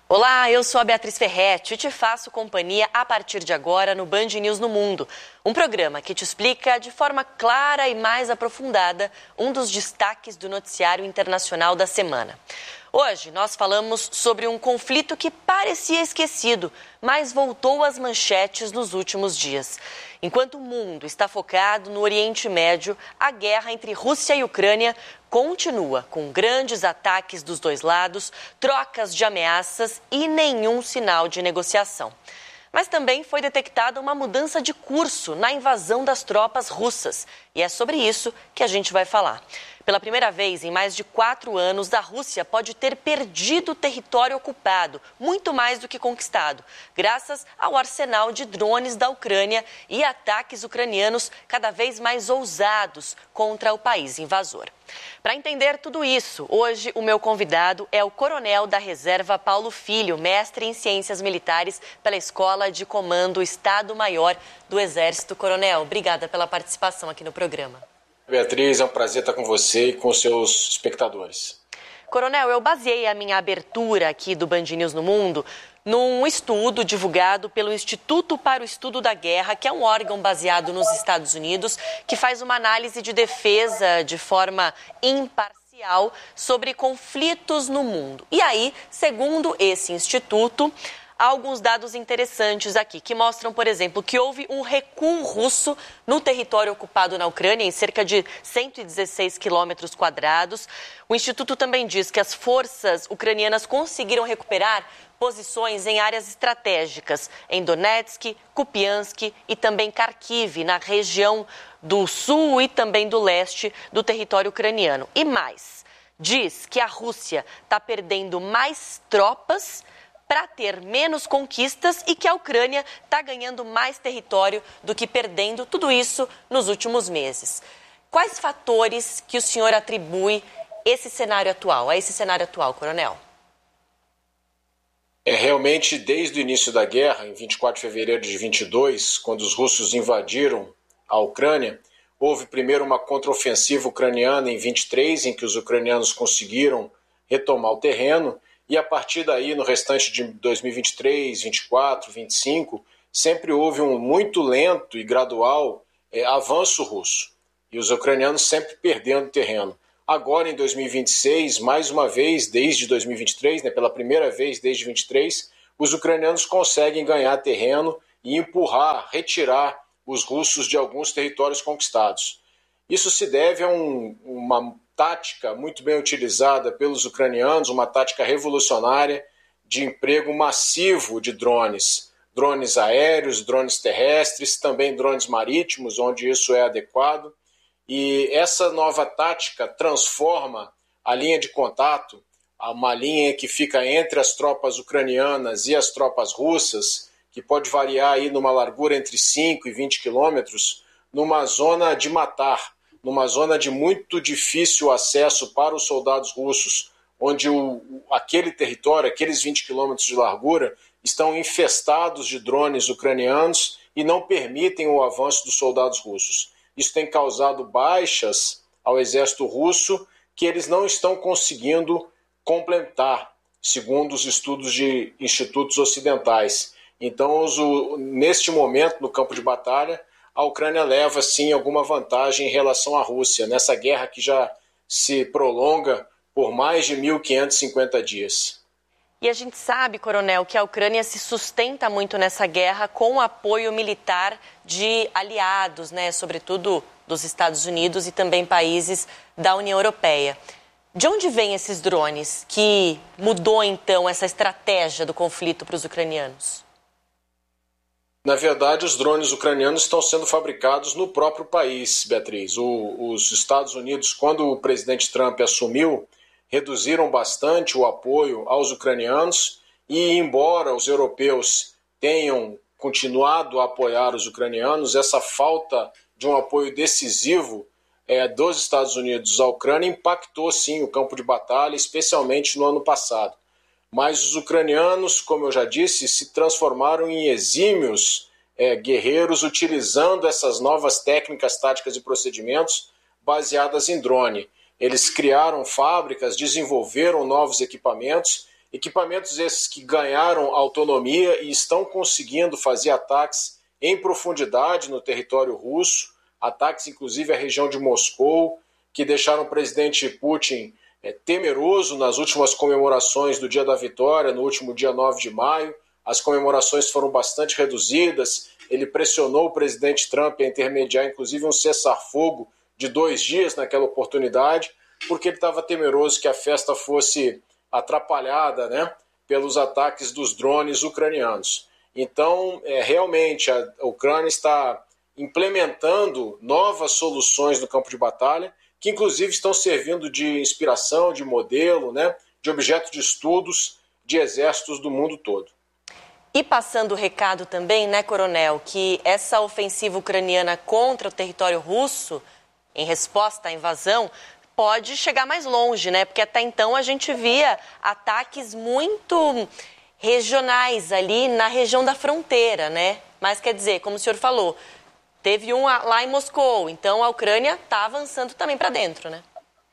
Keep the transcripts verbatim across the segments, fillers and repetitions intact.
Olá, eu sou a Beatriz Ferretti e te faço companhia a partir de agora no Band News no Mundo. Um programa que te explica de forma clara e mais aprofundada um dos destaques do noticiário internacional da semana. Hoje nós falamos sobre um conflito que parecia esquecido, mas voltou às manchetes nos últimos dias. Enquanto o mundo está focado no Oriente Médio, a guerra entre Rússia e Ucrânia continua, com grandes ataques dos dois lados, trocas de ameaças e nenhum sinal de negociação. Mas também foi detectada uma mudança de curso na invasão das tropas russas. E é sobre isso que a gente vai falar. Pela primeira vez em mais de quatro anos, a Rússia pode ter perdido território ocupado, muito mais do que conquistado, graças ao arsenal de drones da Ucrânia e ataques ucranianos cada vez mais ousados contra o país invasor. Para entender tudo isso, hoje o meu convidado é o coronel da reserva Paulo Filho, mestre em Ciências Militares pela Escola de Comando Estado-Maior do Exército. Coronel, obrigada pela participação aqui no programa. Beatriz, é um prazer estar com você e com seus espectadores. Coronel, eu baseei a minha abertura aqui do Band News no Mundo num estudo divulgado pelo Instituto para o Estudo da Guerra, que é um órgão baseado nos Estados Unidos, que faz uma análise de defesa de forma imparcial sobre conflitos no mundo. E aí, segundo esse instituto, há alguns dados interessantes aqui, que mostram, por exemplo, que houve um recuo russo no território ocupado na Ucrânia, em cerca de cento e dezesseis quilômetros quadrados. O Instituto também diz que as forças ucranianas conseguiram recuperar posições em áreas estratégicas, em Donetsk, Kupiansk e também Kharkiv, na região do sul e também do leste do território ucraniano. E mais, diz que a Rússia está perdendo mais tropas para ter menos conquistas e que a Ucrânia está ganhando mais território do que perdendo, tudo isso nos últimos meses. Quais fatores que o senhor atribui esse cenário atual, a esse cenário atual, coronel? É realmente desde o início da guerra, em vinte e quatro de fevereiro de vinte e dois, quando os russos invadiram a Ucrânia, houve primeiro uma contraofensiva ucraniana em vinte e três, em que os ucranianos conseguiram retomar o terreno. E a partir daí, no restante de dois mil e vinte e três, vinte e quatro, vinte e cinco, sempre houve um muito lento e gradual é, avanço russo. E os ucranianos sempre perdendo terreno. Agora, em dois mil e vinte e seis, mais uma vez, desde dois mil e vinte e três, né, pela primeira vez desde vinte e três, os ucranianos conseguem ganhar terreno e empurrar, retirar os russos de alguns territórios conquistados. Isso se deve a um, uma tática muito bem utilizada pelos ucranianos, uma tática revolucionária de emprego massivo de drones, drones aéreos, drones terrestres, também drones marítimos, onde isso é adequado. E essa nova tática transforma a linha de contato, uma linha que fica entre as tropas ucranianas e as tropas russas, que pode variar aí numa largura entre cinco e vinte quilômetros, numa zona de matar, numa zona de muito difícil acesso para os soldados russos, onde o, aquele território, aqueles vinte quilômetros de largura, estão infestados de drones ucranianos e não permitem o avanço dos soldados russos. Isso tem causado baixas ao exército russo que eles não estão conseguindo completar, segundo os estudos de institutos ocidentais. Então, os, neste momento, no campo de batalha, a Ucrânia leva, sim, alguma vantagem em relação à Rússia, nessa guerra que já se prolonga por mais de mil quinhentos e cinquenta dias. E a gente sabe, coronel, que a Ucrânia se sustenta muito nessa guerra com o apoio militar de aliados, né, sobretudo dos Estados Unidos e também países da União Europeia. De onde vêm esses drones que mudou, então, essa estratégia do conflito para os ucranianos? Na verdade, os drones ucranianos estão sendo fabricados no próprio país, Beatriz. O, os Estados Unidos, quando o presidente Trump assumiu, reduziram bastante o apoio aos ucranianos e, embora os europeus tenham continuado a apoiar os ucranianos, essa falta de um apoio decisivo é, dos Estados Unidos à Ucrânia impactou, sim, o campo de batalha, especialmente no ano passado. Mas os ucranianos, como eu já disse, se transformaram em exímios é, guerreiros utilizando essas novas técnicas, táticas e procedimentos baseadas em drone. Eles criaram fábricas, desenvolveram novos equipamentos Equipamentos esses que ganharam autonomia e estão conseguindo fazer ataques em profundidade no território russo, ataques inclusive à região de Moscou, que deixaram o presidente Putin é, temeroso nas últimas comemorações do Dia da Vitória, no último dia nove de maio. As comemorações foram bastante reduzidas, ele pressionou o presidente Trump a intermediar inclusive um cessar-fogo de dois dias naquela oportunidade, porque ele estava temeroso que a festa fosse atrapalhada, né, pelos ataques dos drones ucranianos. Então, é, realmente, a Ucrânia está implementando novas soluções no campo de batalha, que inclusive estão servindo de inspiração, de modelo, né, de objeto de estudos de exércitos do mundo todo. E passando o recado também, né, coronel, que essa ofensiva ucraniana contra o território russo, em resposta à invasão, pode chegar mais longe, né? Porque até então a gente via ataques muito regionais ali na região da fronteira, né? Mas quer dizer, como o senhor falou, teve um lá em Moscou, então a Ucrânia está avançando também para dentro, né?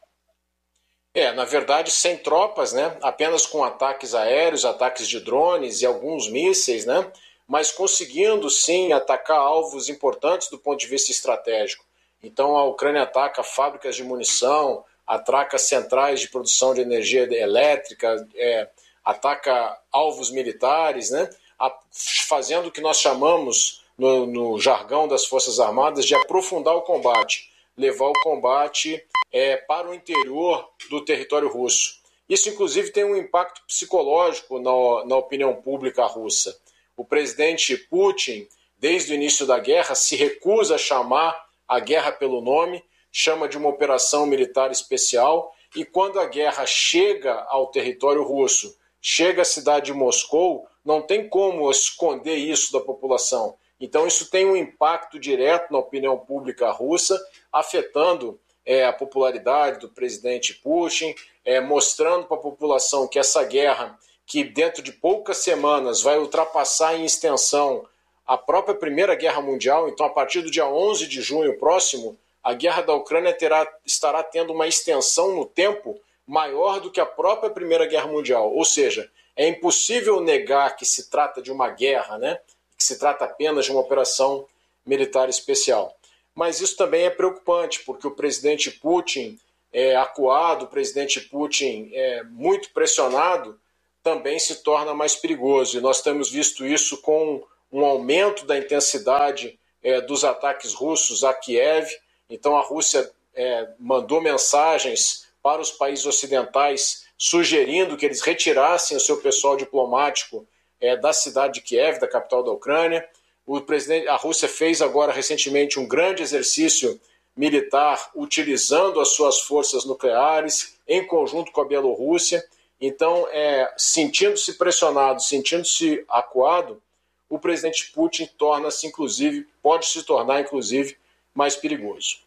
É, na verdade, sem tropas, né? Apenas com ataques aéreos, ataques de drones e alguns mísseis, né? Mas conseguindo, sim, atacar alvos importantes do ponto de vista estratégico. Então, a Ucrânia ataca fábricas de munição, ataca centrais de produção de energia elétrica, é, ataca alvos militares, né? Fazendo o que nós chamamos, no, no jargão das Forças Armadas, de aprofundar o combate, levar o combate é, para o interior do território russo. Isso, inclusive, tem um impacto psicológico na, na opinião pública russa. O presidente Putin, desde o início da guerra, se recusa a chamar a guerra pelo nome, chama de uma operação militar especial, e quando a guerra chega ao território russo, chega à cidade de Moscou, não tem como esconder isso da população. Então isso tem um impacto direto na opinião pública russa, afetando é, a popularidade do presidente Putin, é, mostrando para a população que essa guerra, que dentro de poucas semanas vai ultrapassar em extensão a própria Primeira Guerra Mundial, então a partir do dia onze de junho próximo, a guerra da Ucrânia terá, estará tendo uma extensão no tempo maior do que a própria Primeira Guerra Mundial. Ou seja, é impossível negar que se trata de uma guerra, né? Que se trata apenas de uma operação militar especial. Mas isso também é preocupante, porque o presidente Putin é acuado, o presidente Putin é muito pressionado, também se torna mais perigoso. E nós temos visto isso com um aumento da intensidade é, dos ataques russos a Kiev. Então a Rússia é, mandou mensagens para os países ocidentais sugerindo que eles retirassem o seu pessoal diplomático é, da cidade de Kiev, da capital da Ucrânia. O presidente, a Rússia fez agora recentemente um grande exercício militar utilizando as suas forças nucleares em conjunto com a Bielorrússia. Então, é, sentindo-se pressionado, sentindo-se acuado, o presidente Putin torna-se, inclusive, pode se tornar, inclusive, mais perigoso.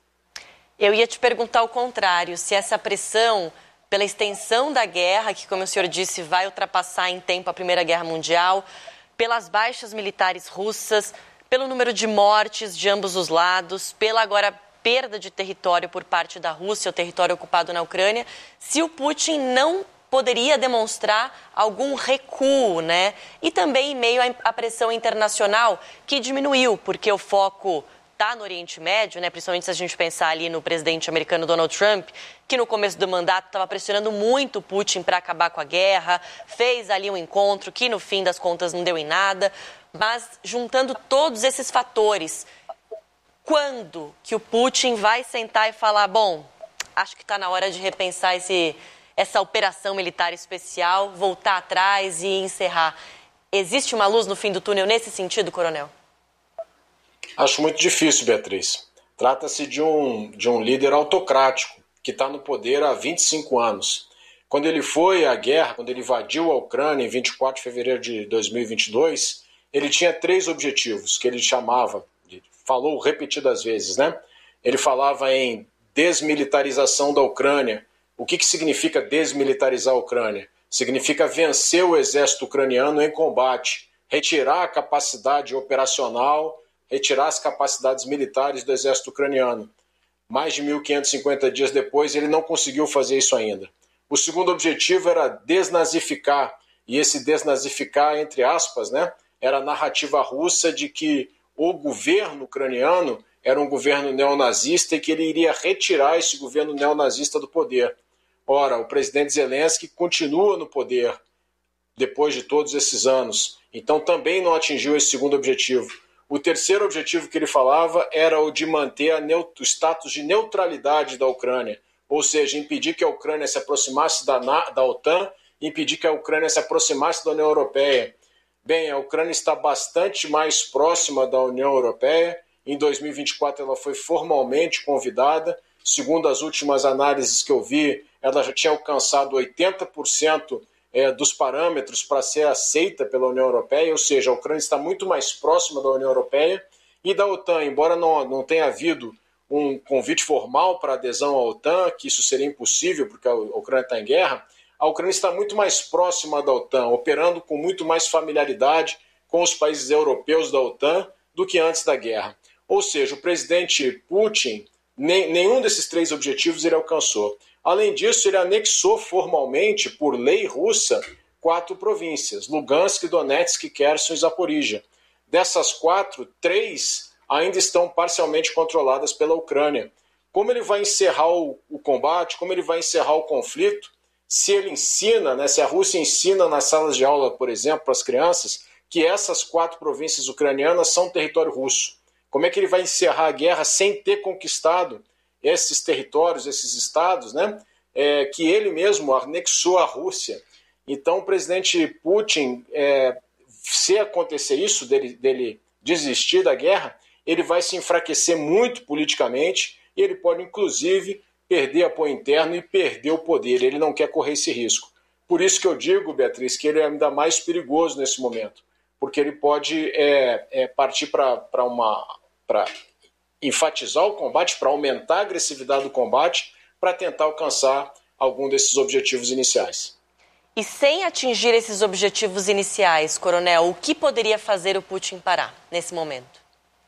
Eu ia te perguntar o contrário, se essa pressão pela extensão da guerra, que, como o senhor disse, vai ultrapassar em tempo a Primeira Guerra Mundial, pelas baixas militares russas, pelo número de mortes de ambos os lados, pela agora perda de território por parte da Rússia, o território ocupado na Ucrânia, se o Putin não poderia demonstrar algum recuo, né? E também em meio à pressão internacional que diminuiu, porque o foco está no Oriente Médio, né? Principalmente se a gente pensar ali no presidente americano Donald Trump, que no começo do mandato estava pressionando muito o Putin para acabar com a guerra, fez ali um encontro que no fim das contas não deu em nada, mas juntando todos esses fatores, quando que o Putin vai sentar e falar, bom, acho que está na hora de repensar esse... essa operação militar especial, voltar atrás e encerrar. Existe uma luz no fim do túnel nesse sentido, coronel? Acho muito difícil, Beatriz. Trata-se de um, de um líder autocrático que está no poder há vinte e cinco anos. Quando ele foi à guerra, quando ele invadiu a Ucrânia em vinte e quatro de fevereiro de dois mil e vinte e dois, ele tinha três objetivos que ele chamava, falou repetidas vezes, né? Ele falava em desmilitarização da Ucrânia. O que, que significa desmilitarizar a Ucrânia? Significa vencer o exército ucraniano em combate, retirar a capacidade operacional, retirar as capacidades militares do exército ucraniano. Mais de mil quinhentos e cinquenta dias depois, ele não conseguiu fazer isso ainda. O segundo objetivo era desnazificar, e esse desnazificar, entre aspas, né, era a narrativa russa de que o governo ucraniano era um governo neonazista e que ele iria retirar esse governo neonazista do poder. Ora, o presidente Zelensky continua no poder depois de todos esses anos, então também não atingiu esse segundo objetivo. O terceiro objetivo que ele falava era o de manter a neut- o status de neutralidade da Ucrânia, ou seja, impedir que a Ucrânia se aproximasse da, da OTAN, impedir que a Ucrânia se aproximasse da União Europeia. Bem, a Ucrânia está bastante mais próxima da União Europeia. Em dois mil e vinte e quatro ela foi formalmente convidada. Segundo as últimas análises que eu vi, ela já tinha alcançado oitenta por cento dos parâmetros para ser aceita pela União Europeia, ou seja, a Ucrânia está muito mais próxima da União Europeia e da OTAN, embora não, não tenha havido um convite formal para adesão à OTAN, que isso seria impossível porque a Ucrânia está em guerra, a Ucrânia está muito mais próxima da OTAN, operando com muito mais familiaridade com os países europeus da OTAN do que antes da guerra. Ou seja, o presidente Putin, nem, nenhum desses três objetivos ele alcançou. Além disso, ele anexou formalmente, por lei russa, quatro províncias, Lugansk, Donetsk, Kherson e Zaporíjia. Dessas quatro, três ainda estão parcialmente controladas pela Ucrânia. Como ele vai encerrar o, o combate, como ele vai encerrar o conflito, se ele ensina, né, se a Rússia ensina nas salas de aula, por exemplo, para as crianças, que essas quatro províncias ucranianas são território russo. Como é que ele vai encerrar a guerra sem ter conquistado esses territórios, esses estados, né, é, que ele mesmo anexou à Rússia? Então, o presidente Putin, é, se acontecer isso, dele, dele desistir da guerra, ele vai se enfraquecer muito politicamente e ele pode, inclusive, perder apoio interno e perder o poder. Ele não quer correr esse risco. Por isso que eu digo, Beatriz, que ele é ainda mais perigoso nesse momento, porque ele pode é, é, partir para uma... para enfatizar o combate, para aumentar a agressividade do combate, para tentar alcançar algum desses objetivos iniciais. E sem atingir esses objetivos iniciais, coronel, o que poderia fazer o Putin parar nesse momento?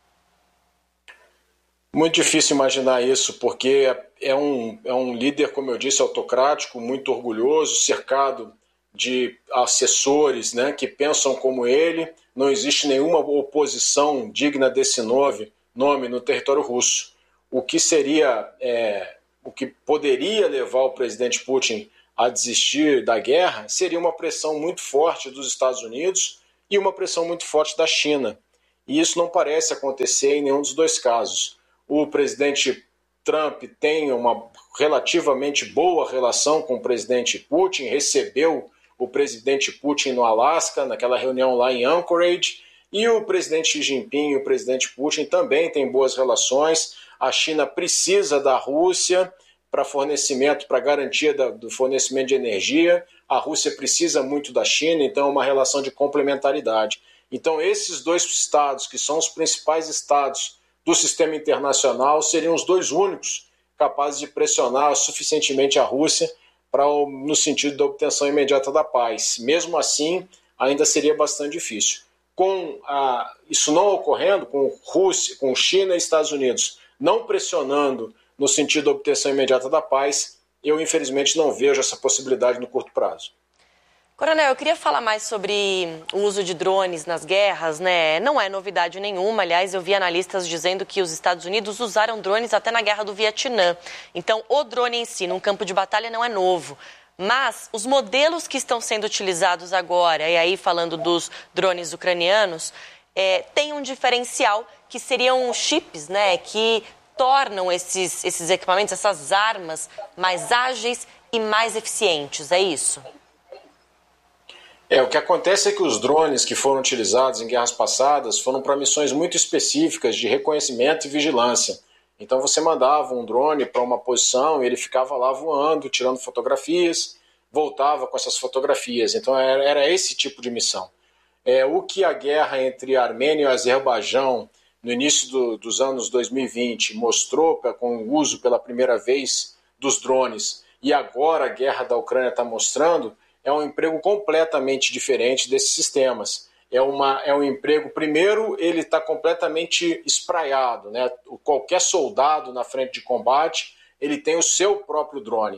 Muito difícil imaginar isso, porque é um, é um líder, como eu disse, autocrático, muito orgulhoso, cercado de assessores, né, que pensam como ele. Não existe nenhuma oposição digna desse nome, nome no território russo. O que seria, é, o que poderia levar o presidente Putin a desistir da guerra seria uma pressão muito forte dos Estados Unidos e uma pressão muito forte da China. E isso não parece acontecer em nenhum dos dois casos. O presidente Trump tem uma relativamente boa relação com o presidente Putin, recebeu o presidente Putin no Alasca, naquela reunião lá em Anchorage, e o presidente Xi Jinping e o presidente Putin também têm boas relações. A China precisa da Rússia para fornecimento, para garantia do fornecimento de energia. A Rússia precisa muito da China, então é uma relação de complementaridade. Então esses dois estados, que são os principais estados do sistema internacional, seriam os dois únicos capazes de pressionar suficientemente a Rússia para, no sentido da obtenção imediata da paz. Mesmo assim, ainda seria bastante difícil. Com a, isso não ocorrendo, com Rússia, com China e Estados Unidos não pressionando no sentido da obtenção imediata da paz, eu infelizmente não vejo essa possibilidade no curto prazo. Coronel, eu queria falar mais sobre o uso de drones nas guerras, né? Não é novidade nenhuma, aliás, eu vi analistas dizendo que os Estados Unidos usaram drones até na guerra do Vietnã. Então, o drone em si, num campo de batalha, não é novo. Mas os modelos que estão sendo utilizados agora, e aí falando dos drones ucranianos, é, tem um diferencial que seriam chips, né? Que tornam esses, esses equipamentos, essas armas, mais ágeis e mais eficientes, é isso? É, o que acontece é que os drones que foram utilizados em guerras passadas foram para missões muito específicas de reconhecimento e vigilância. Então você mandava um drone para uma posição e ele ficava lá voando, tirando fotografias, voltava com essas fotografias. Então era, era esse tipo de missão. É, o que a guerra entre Armênia e Azerbaijão, no início do, dos anos dois mil e vinte, mostrou com o uso pela primeira vez dos drones, e agora a guerra da Ucrânia está mostrando, é um emprego completamente diferente desses sistemas. É, uma, é um emprego, primeiro, ele está completamente espraiado, né? Qualquer soldado na frente de combate, ele tem o seu próprio drone.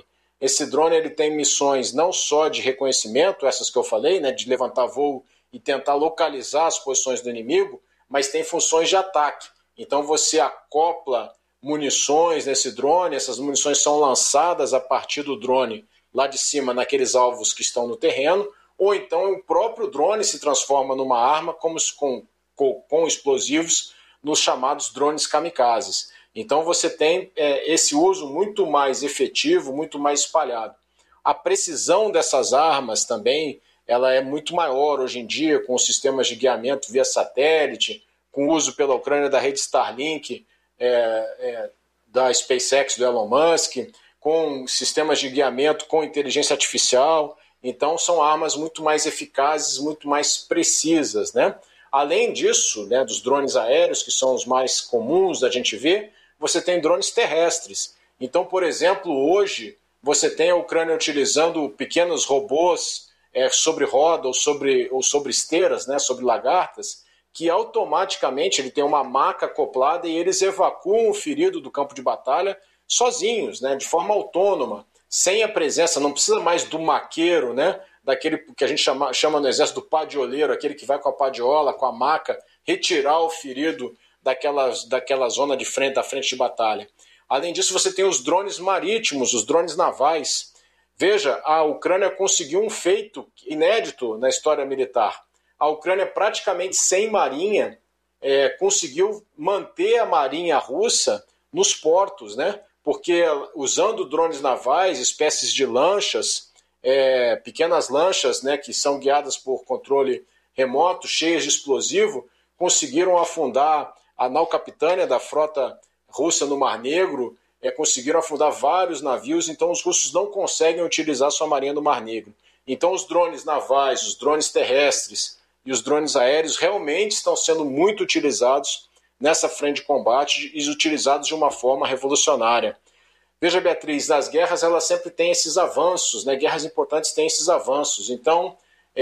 Esse drone ele tem missões não só de reconhecimento, essas que eu falei, né, de levantar voo e tentar localizar as posições do inimigo, mas tem funções de ataque. Então você acopla munições nesse drone, essas munições são lançadas a partir do drone lá de cima naqueles alvos que estão no terreno, ou então o próprio drone se transforma numa arma como com, com, com explosivos nos chamados drones kamikazes. Então você tem é, esse uso muito mais efetivo, muito mais espalhado. A precisão dessas armas também ela é muito maior hoje em dia, com os sistemas de guiamento via satélite, com o uso pela Ucrânia da rede Starlink, é, é, da SpaceX, do Elon Musk, com sistemas de guiamento com inteligência artificial. Então são armas muito mais eficazes, muito mais precisas, né? Além disso, né, dos drones aéreos, que são os mais comuns da gente ver, você tem drones terrestres. Então, por exemplo, hoje você tem a Ucrânia utilizando pequenos robôs é, sobre roda ou sobre, ou sobre esteiras, né, sobre lagartas, que automaticamente ele tem uma maca acoplada e eles evacuam o ferido do campo de batalha sozinhos, né, de forma autônoma, sem a presença, não precisa mais do maqueiro, né, daquele que a gente chama, chama no exército do padioleiro, aquele que vai com a padiola, com a maca, retirar o ferido daquela, daquela zona de frente, da frente de batalha. Além disso, você tem os drones marítimos, os drones navais. Veja, a Ucrânia conseguiu um feito inédito na história militar. A Ucrânia, praticamente sem marinha, é, conseguiu manter a marinha russa nos portos, né? Porque usando drones navais, espécies de lanchas, é, pequenas lanchas, né, que são guiadas por controle remoto, cheias de explosivo, conseguiram afundar a nau capitânia da frota russa no Mar Negro, é, conseguiram afundar vários navios, então os russos não conseguem utilizar sua marinha no Mar Negro. Então os drones navais, os drones terrestres e os drones aéreos realmente estão sendo muito utilizados nessa frente de combate e utilizados de uma forma revolucionária. Veja, Beatriz, as guerras elas sempre têm esses avanços, né? Guerras importantes têm esses avanços. Então,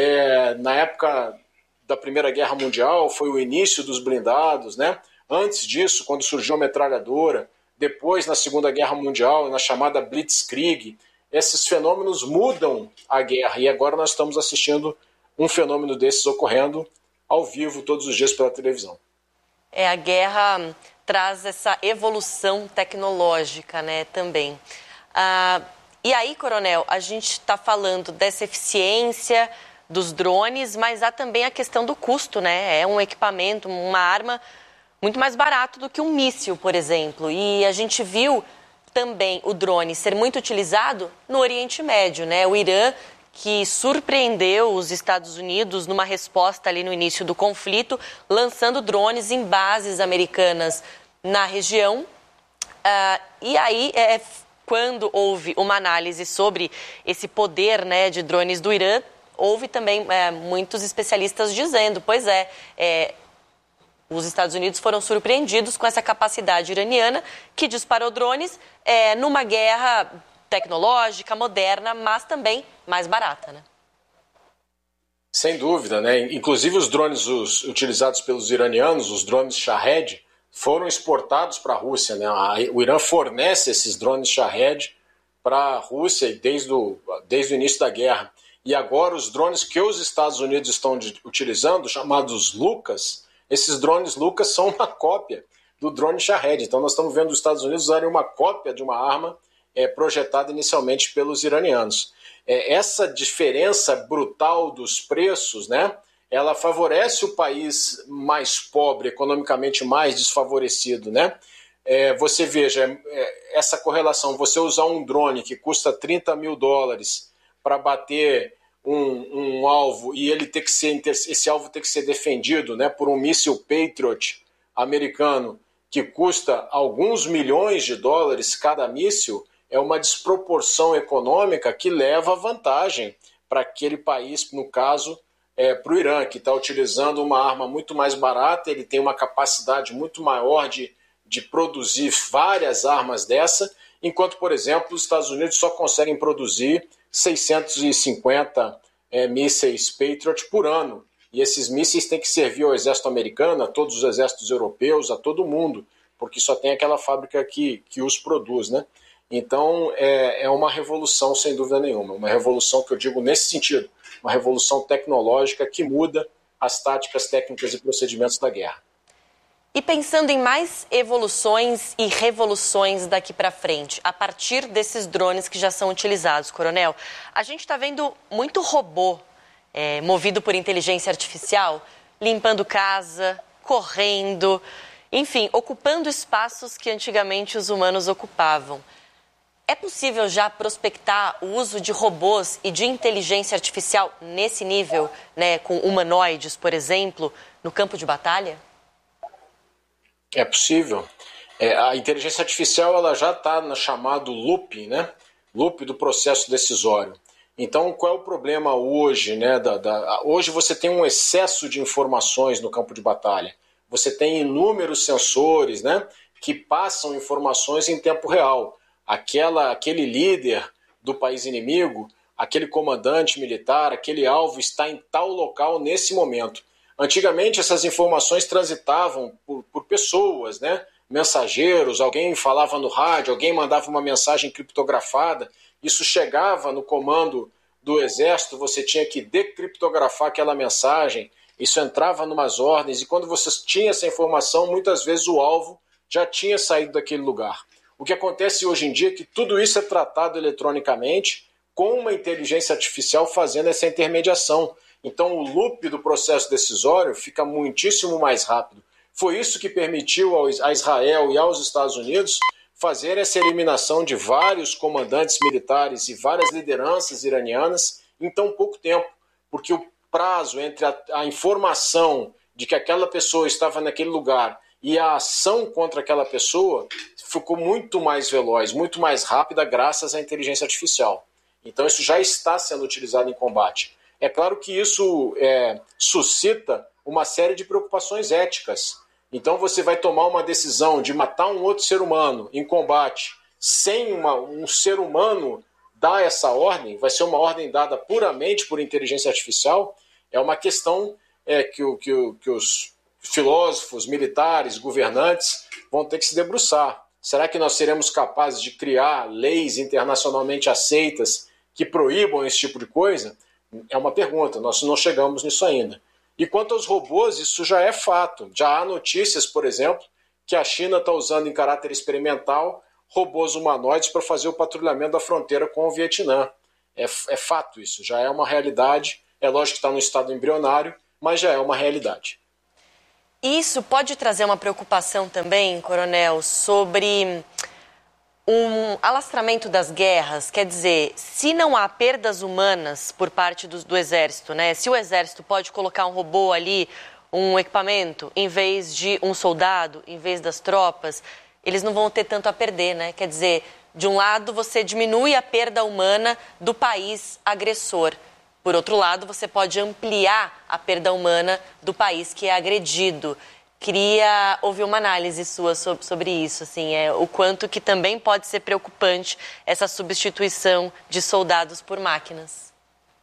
é, na época da Primeira Guerra Mundial, foi o início dos blindados, né? Antes disso, quando surgiu a metralhadora, depois, na Segunda Guerra Mundial, na chamada Blitzkrieg, esses fenômenos mudam a guerra. E agora nós estamos assistindo um fenômeno desses ocorrendo ao vivo todos os dias pela televisão. É, a guerra traz essa evolução tecnológica, né, também. Ah, e aí, Coronel, a gente está falando dessa eficiência dos drones, mas há também a questão do custo, né? É um equipamento, uma arma muito mais barato do que um míssil, por exemplo. E a gente viu também o drone ser muito utilizado no Oriente Médio, né? O Irã, que surpreendeu os Estados Unidos numa resposta ali no início do conflito, lançando drones em bases americanas na região. Uh, e aí, é, quando houve uma análise sobre esse poder, né, de drones do Irã, houve também é, muitos especialistas dizendo, pois é, é, os Estados Unidos foram surpreendidos com essa capacidade iraniana que disparou drones é, numa guerra tecnológica, moderna, mas também mais barata, né? Sem dúvida, né? Inclusive os drones os, utilizados pelos iranianos, os drones Shahed, foram exportados para a Rússia, né? O Irã fornece esses drones Shahed para a Rússia desde o, desde o início da guerra. E agora os drones que os Estados Unidos estão de, utilizando, chamados Lucas, esses drones Lucas são uma cópia do drone Shahed. Então nós estamos vendo os Estados Unidos usarem uma cópia de uma arma é, projetada inicialmente pelos iranianos. É, essa diferença brutal dos preços, né, ela favorece o país mais pobre, economicamente mais desfavorecido, né? É, você veja, é, essa correlação, você usar um drone que custa trinta mil dólares para bater um, um alvo e ele ter que ser, esse alvo ter que ser defendido, né, por um míssil Patriot americano que custa alguns milhões de dólares cada míssil, é uma desproporção econômica que leva vantagem para aquele país, no caso, é, para o Irã, que está utilizando uma arma muito mais barata, ele tem uma capacidade muito maior de, de produzir várias armas dessa, enquanto, por exemplo, os Estados Unidos só conseguem produzir seiscentos e cinquenta é, mísseis Patriot por ano. E esses mísseis têm que servir ao exército americano, a todos os exércitos europeus, a todo mundo, porque só tem aquela fábrica que, que os produz, né? Então, é, é uma revolução, sem dúvida nenhuma. Uma revolução que eu digo nesse sentido. Uma revolução tecnológica que muda as táticas, técnicas e procedimentos da guerra. E pensando em mais evoluções e revoluções daqui para frente, a partir desses drones que já são utilizados, Coronel, a gente está vendo muito robô é, movido por inteligência artificial, limpando casa, correndo, enfim, ocupando espaços que antigamente os humanos ocupavam. É possível já prospectar o uso de robôs e de inteligência artificial nesse nível, né, com humanoides, por exemplo, no campo de batalha? É possível. É, a inteligência artificial ela já está no chamado loop, né? Loop do processo decisório. Então, qual é o problema hoje? Né, da, da, hoje você tem um excesso de informações no campo de batalha. Você tem inúmeros sensores, né, que passam informações em tempo real. Aquela, aquele líder do país inimigo, aquele comandante militar, aquele alvo está em tal local nesse momento. Antigamente essas informações transitavam por, por pessoas, né? Mensageiros, alguém falava no rádio, alguém mandava uma mensagem criptografada, isso chegava no comando do exército, você tinha que decriptografar aquela mensagem, isso entrava numas ordens, e quando você tinha essa informação, muitas vezes o alvo já tinha saído daquele lugar. O que acontece hoje em dia é que tudo isso é tratado eletronicamente com uma inteligência artificial fazendo essa intermediação. Então o loop do processo decisório fica muitíssimo mais rápido. Foi isso que permitiu a Israel e aos Estados Unidos fazer essa eliminação de vários comandantes militares e várias lideranças iranianas em tão pouco tempo, porque o prazo entre a, a informação de que aquela pessoa estava naquele lugar e a ação contra aquela pessoa ficou muito mais veloz, muito mais rápida graças à inteligência artificial. Então isso já está sendo utilizado em combate. É claro que isso é, suscita uma série de preocupações éticas. Então você vai tomar uma decisão de matar um outro ser humano em combate sem uma, um ser humano dar essa ordem, vai ser uma ordem dada puramente por inteligência artificial, é uma questão é, que, o, que, o, que os filósofos, militares, governantes vão ter que se debruçar. Será que nós seremos capazes de criar leis internacionalmente aceitas que proíbam esse tipo de coisa? É uma pergunta, nós não chegamos nisso ainda. E quanto aos robôs, isso já é fato. Já há notícias, por exemplo, que a China está usando em caráter experimental robôs humanoides para fazer o patrulhamento da fronteira com o Vietnã. É, é fato isso, já é uma realidade. É lógico que está no estado embrionário, mas já é uma realidade. Isso pode trazer uma preocupação também, Coronel, sobre um alastramento das guerras. Quer dizer, se não há perdas humanas por parte do, do Exército, né? Se o Exército pode colocar um robô ali, um equipamento, em vez de um soldado, em vez das tropas, eles não vão ter tanto a perder, né? Quer dizer, de um lado você diminui a perda humana do país agressor. Por outro lado, você pode ampliar a perda humana do país que é agredido. Queria ouvir uma análise sua sobre, sobre isso, assim, é, o quanto que também pode ser preocupante essa substituição de soldados por máquinas.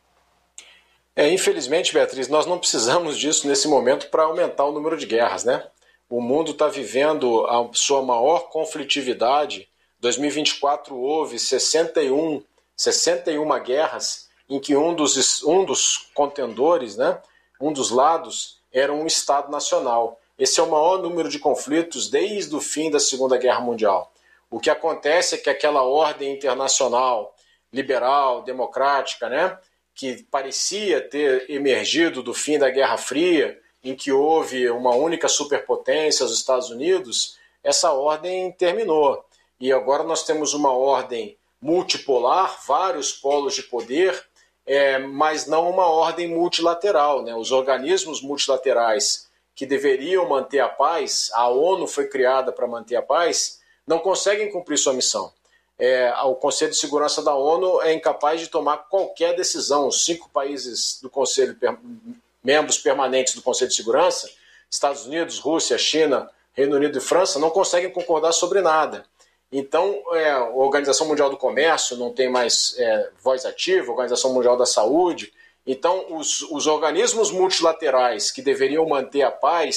É, infelizmente, Beatriz, nós não precisamos disso nesse momento para aumentar o número de guerras, né? O mundo está vivendo a sua maior conflitividade. Em dois mil e vinte e quatro houve sessenta e um, sessenta e uma guerras em que um dos, um dos contendores, né, um dos lados, era um Estado nacional. Esse é o maior número de conflitos desde o fim da Segunda Guerra Mundial. O que acontece é que aquela ordem internacional, liberal, democrática, né, que parecia ter emergido do fim da Guerra Fria, em que houve uma única superpotência, os Estados Unidos, essa ordem terminou. E agora nós temos uma ordem multipolar, vários polos de poder, é, mas não uma ordem multilateral, né? Os organismos multilaterais que deveriam manter a paz, a ONU foi criada para manter a paz, não conseguem cumprir sua missão. É, o Conselho de Segurança da ONU é incapaz de tomar qualquer decisão. Os cinco países do Conselho, membros permanentes do Conselho de Segurança, Estados Unidos, Rússia, China, Reino Unido e França, não conseguem concordar sobre nada. Então, é, a Organização Mundial do Comércio não tem mais é, voz ativa, a Organização Mundial da Saúde. Então, os, os organismos multilaterais que deveriam manter a paz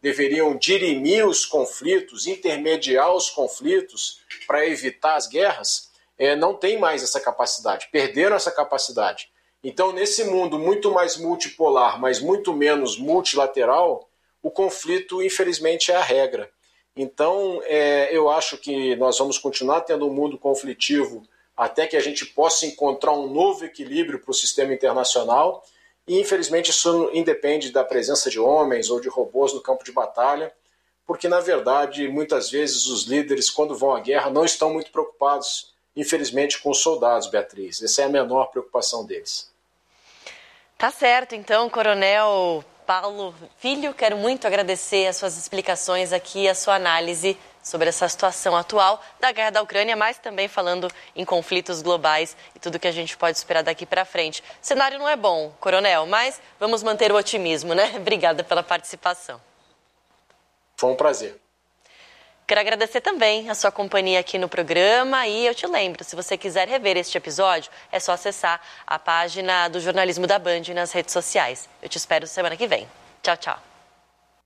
deveriam dirimir os conflitos, intermediar os conflitos para evitar as guerras, é, não tem mais essa capacidade, perderam essa capacidade. Então, nesse mundo muito mais multipolar, mas muito menos multilateral, o conflito, infelizmente, é a regra. Então, é, eu acho que nós vamos continuar tendo um mundo conflitivo até que a gente possa encontrar um novo equilíbrio para o sistema internacional. E, infelizmente, isso independe da presença de homens ou de robôs no campo de batalha, porque, na verdade, muitas vezes os líderes, quando vão à guerra, não estão muito preocupados, infelizmente, com os soldados, Beatriz. Essa é a menor preocupação deles. Tá certo, então, Coronel Paulo Filho, quero muito agradecer as suas explicações aqui, a sua análise sobre essa situação atual da guerra da Ucrânia, mas também falando em conflitos globais e tudo que a gente pode esperar daqui para frente. O cenário não é bom, Coronel, mas vamos manter o otimismo, né? Obrigada pela participação. Foi um prazer. Quero agradecer também a sua companhia aqui no programa e eu te lembro, se você quiser rever este episódio, é só acessar a página do Jornalismo da Band nas redes sociais. Eu te espero semana que vem. Tchau, tchau.